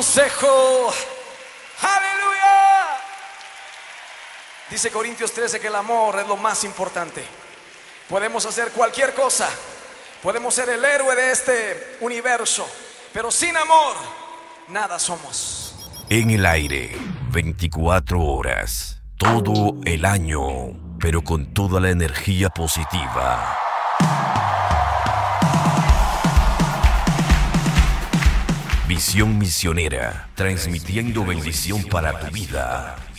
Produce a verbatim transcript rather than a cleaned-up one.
consejo. ¡Aleluya! Dice Corintios trece que el amor es lo más importante. Podemos hacer cualquier cosa, podemos ser el héroe de este universo, pero sin amor, nada somos. En el aire, veinticuatro horas, todo el año, pero con toda la energía positiva. Visión misionera, transmitiendo bendición para tu vida.